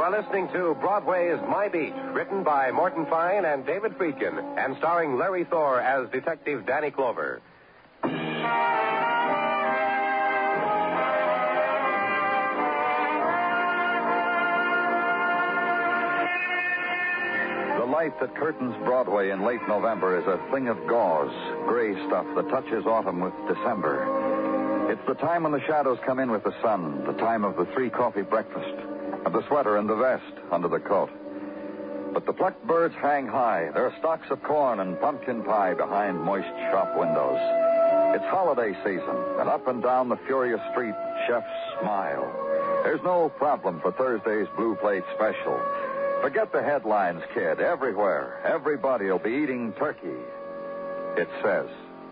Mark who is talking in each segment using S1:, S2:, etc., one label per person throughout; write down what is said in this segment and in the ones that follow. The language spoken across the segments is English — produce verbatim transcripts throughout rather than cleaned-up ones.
S1: are listening to Broadway's My Beat, written by Morton Fine and David Friedkin, and starring Larry Thor as Detective Danny Clover.
S2: The light that curtains Broadway in late November is a thing of gauze, gray stuff that touches autumn with December. It's the time when the shadows come in with the sun, the time of the three-coffee breakfast, of the sweater and the vest under the coat. But the plucked birds hang high. There are stalks of corn and pumpkin pie behind moist shop windows. It's holiday season, and up and down the furious street, chefs smile. There's no problem for Thursday's Blue Plate Special. Forget the headlines, kid. Everywhere, everybody will be eating turkey. It says.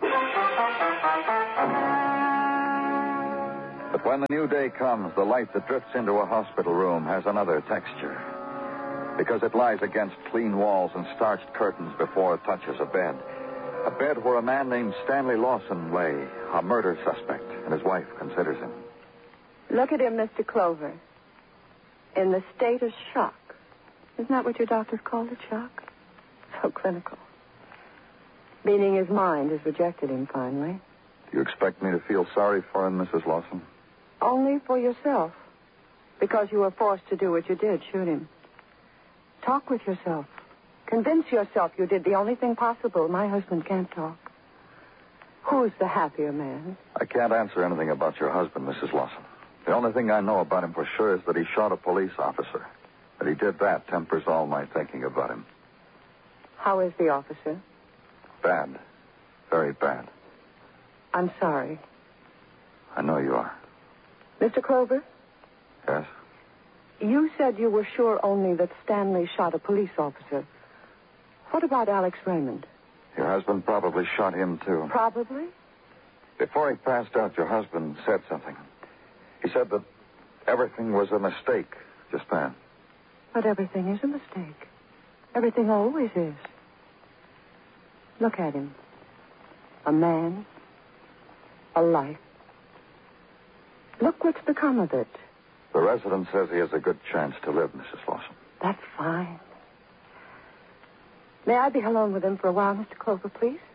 S2: But when the new day comes, the light that drifts into a hospital room has another texture. Because it lies against clean walls and starched curtains before it touches a bed. A bed where a man named Stanley Lawson lay, a murder suspect, and his wife considers him.
S3: Look at him, Mister Clover. In the state of shock. Isn't that what your doctors called it, shock? So clinical. Meaning his mind has rejected him finally.
S2: Do you expect me to feel sorry for him, Missus Lawson?
S3: Only for yourself. Because you were forced to do what you did, shoot him. Talk with yourself. Convince yourself you did the only thing possible. My husband can't talk. Who's the happier man?
S2: I can't answer anything about your husband, Missus Lawson. The only thing I know about him for sure is that he shot a police officer. That he did that tempers all my thinking about him.
S3: How is the officer?
S2: Bad. Very bad.
S3: I'm sorry.
S2: I know you are.
S3: Mister Clover?
S2: Yes?
S3: You said you were sure only that Stanley shot a police officer. What about Alex Raymond?
S2: Your husband probably shot him, too.
S3: Probably?
S2: Before he passed out, your husband said something. He said that everything was a mistake just then.
S3: But everything is a mistake. Everything always is. Look at him. A man. A life. Look what's become of it.
S2: The resident says he has a good chance to live, Missus Lawson.
S3: That's fine. May I be alone with him for a while, Mister Clover, please?